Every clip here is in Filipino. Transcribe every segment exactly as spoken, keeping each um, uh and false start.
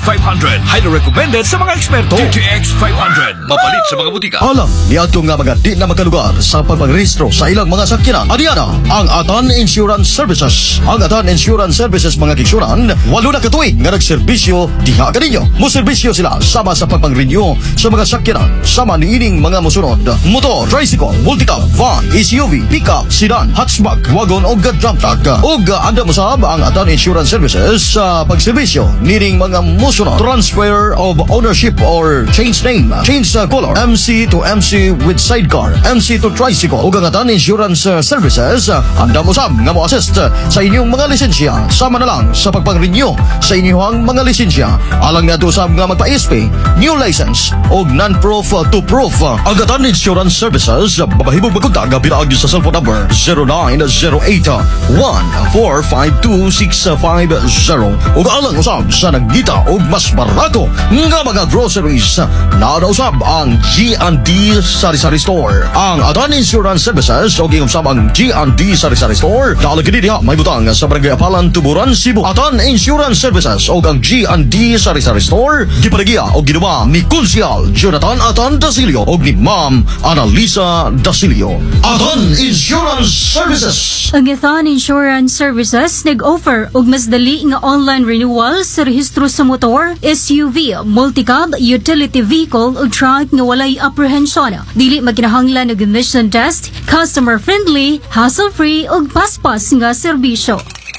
five hundred. Highly recommended sa mga eksperto. G T X five hundred. Mapalit sa mga butika. Alam, niadto nga mga di na makalugar sa pagpagrehistro sa ilang mga sakyanan. Adiana, ang Atan Insurance Services. Ang Atan Insurance Services mga kiksuran, walo na katuig nga nagserbisyo diha kaninyo. Moserbisyo sila sama sa pagpang-renew sa mga sakyanan. Sama niining mga musunod. Motor, tricycle, multicab, van, S U V, pickup, sedan, hatchback, wagon o dump truck. Og anda mo sab ang Atan Insurance Services sa pagserbisyo niining mga musunod. Transfer of ownership or change name, change uh, color, M C to M C with sidecar, M C to tricycle. Ug ang Atan Insurance uh, Services uh, anda mo sab nga mo assist uh, sa inyong mga lisensya. Sama na lang sa pagpang-renew sa inyong mga lisensya. Alang nga sab nga magpa-S P, new license o non-proof uh, to proof. Uh, ang Atan Insurance Services uh, babahibog magkontak nga pinaag sa cellphone number zero nine zero eight one four five two six five zero. Ug alang usab sa nagdita og mas barato nga mga groceries na usab ang G and D Sari-Sari Store. Ang Atan Insurance Services o giusab ang G and D Sari-Sari Store dalag kini diha may butang sa Barangay Apalan, Tuburan, Cebu. Atan Insurance Services o ang G and D Sari-Sari Store giparegiya o ginuba ni Konsyal Jonathan Atan Dasilio o ni Ma'am Annalisa Dasilio. Atan Insurance Services. Ang Atan Insurance Services nag-offer og mas dali nga online renewal sa rehistro sa motor, S U V, multicab, utility vehicle o truck nga walay apprehension. Dili makinahanglan og emission test, customer friendly, hassle-free ug paspas nga serbisyo.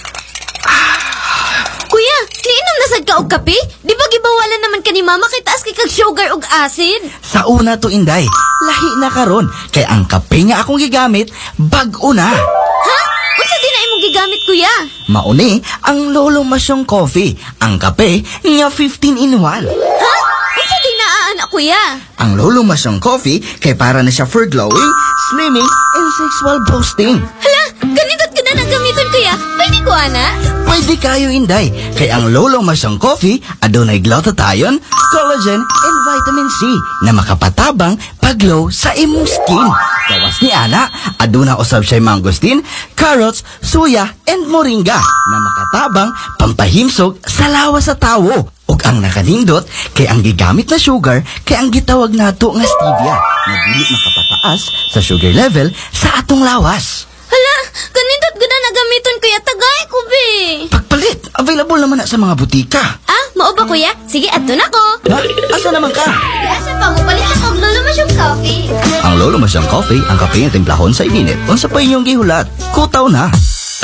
Kuya, niinom na sad ka og kape? Di ba gibawalan naman ka ni mama kay taas kay kag sugar ug acid? Sa una to, Inday, lahi na karon kay ang kape nga akong gigamit bag-o na. Ha? Unsa din na imong gigamit, kuya? Mauni ang Lolo Masyong Coffee, ang kape nga fifteen in one. Ha? Unsa din na anak, kuya? Ang Lolo Masyong Coffee kay para na siya for glowing, slimming, and sexual boosting. Hala, ganito't ka na nagamiton, kuya. Pwede ko, ana? Pwede kayo, Inday, kay ang Lolo Masyong Coffee adunay glutathione, collagen, and vitamin C na makapatabang paglow sa imong skin. Gawas ni Ana, aduna usab siya mangosteen, carrots, suya, and moringa na makatabang pampahimsog sa lawas sa tawo. Ug ang nakanindot kay ang gigamit na sugar kay ang gitawag nato nga stevia na dili makapataas sa sugar level sa atong lawas. Hala, ganito't ka na nagamiton, kuya. Tagay ko, be. Pagpalit, available naman na sa mga butika. Ah, mao ba, kuya? Sige, ato na ko. Ha? Asa naman ka? Asa pa mo palit ako og Lolo Masyong Coffee? Ang Lolo Masyong Coffee, ang kape nga templahon sa init. Unsa pa inyong gihulat? Kutaw na.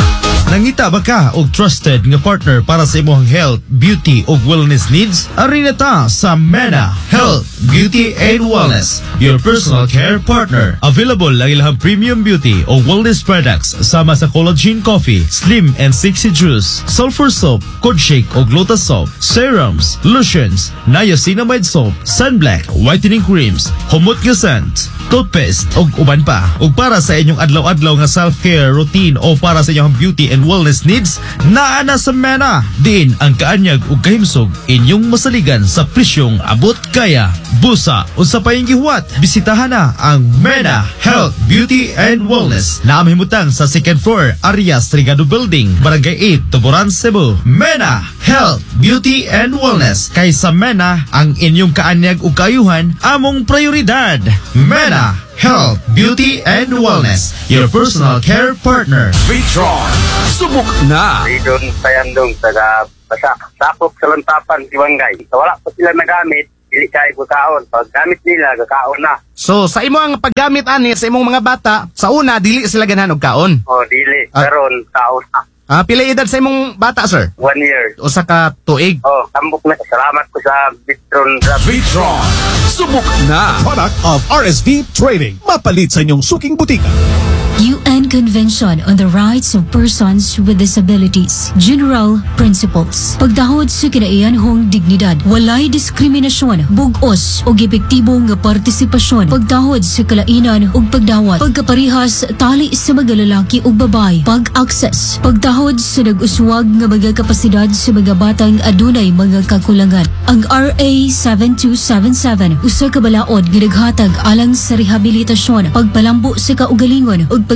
Nangita ba ka og trusted nga partner para sa imong health, beauty ug wellness needs? Ari na ta sa MENA Health, Beauty and Wellness, your personal care partner. Available ang ilang premium beauty o wellness products sama sa collagen coffee, slim and sexy juice, sulfur soap, cod shake o lotus soap, serums, lotions, niacinamide soap, sunblock, whitening creams, humot nga scent, toothpaste ug uban pa. Ug para sa inyong adlaw-adlaw nga self-care routine o para sa inyong beauty and wellness needs, naa na sa MENA. Diin ang kaanyag ug kahimsog inyong masaligan sa presyong abot kaya. Busa unsa pa yung gihuwat, bisitahan na ang MENA Health, Beauty and Wellness na amhimutang sa second floor Arias Trigado Building, Barangay eight, Tuburan, Cebu. MENA Health, Beauty and Wellness, kay sa MENA ang inyong kaanyag ug kaayuhan among prioridad. MENA Health, Beauty and Wellness, your personal care partner. Vitron, subok na. Doon sa Yandong, taga Basak, sakop sa Lantapan, Siwangay. So, wala pa sila nagamit, dili kaya kakaon. Pag gamit nila, kakaon na. So, sa imo ang paggamit ani sa imong mga bata, sa una dili sila ganahan og kaon. O, dili. Ah. Karon, kaon na. Ah, pila edad sa imong bata, sir? One year. Usa ka tuig. Oh, tambok na. Salamat ko sa Vitron. Vitron, subok na. Product of R S V Trading. Mapalit sa inyong suking butika. U N Convention on the Rights of Persons with Disabilities. General Principles. Pagdahod sa kinaiyanhong dignidad, walay diskriminasyon, bugos o epektibong partisipasyon, pagdahod sa kalainan ug pagdawat, pagkaparihas tali sa mga lalaki ug babay, pag-access, pagdahod sa nag-uswag nga mga kapasidad sa mga batang adunay mga kakulangan. Ang R A seven two seven seven usa ka balaod nga naghatag alang sa rehabilitasyon, pagpalambo sa kaugalingon ug pagsalig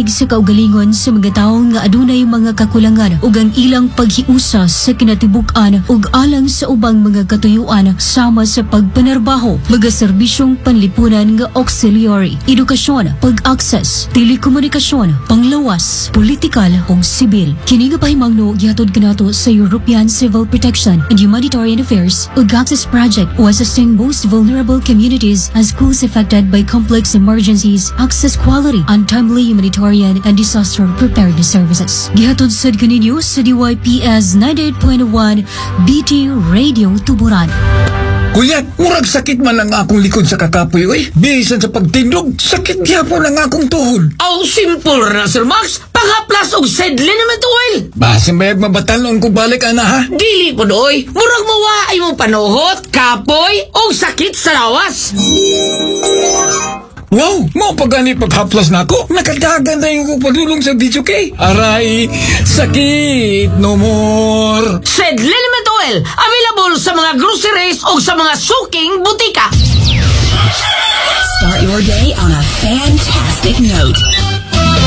paghatag sa kaugalingon sa mga tawo nga adunay mga kakulangan ug ang ilang paghiusa sa kinatibuk-an ug alang sa ubang mga katuyuan sama sa pagpanarbaho, mga serbisyong panlipunan nga auxiliary, edukasyon, pag-access, telekomunikasyon, panglawas, politikal ug sibil. Kini nga pahimangno gihatod kanato sa European Civil Protection and Humanitarian Affairs ug Access Project o assisting most vulnerable communities and schools affected by complex emergencies, access quality, and timely humanitarian and disaster preparedness services. Gihatod sad kaninyo sa D Y P S ninety-eight point one B T Radio Tuburan. Kuya, murag sakit man ang akong likod sa kakapoy, oy. Bisan sa pagtindog, sakit gyapon ang akong tuhod. Aw, simple ra, Sir Max. Pangaplas og sedle naman to, oil. Basin bayag mabatalon ko balik, ana, ha? Dili po doy. Murag mawaay mo panuhot, kapoy, o sakit sa lawas. Wow, mo pagani paghaplas na ako. Nakadagan na yung padulong sa video kay. Aray, sakit, no more. Sedle naman to, oil. Available sa mga groceries o sa mga suking butika. Start your day on a fantastic note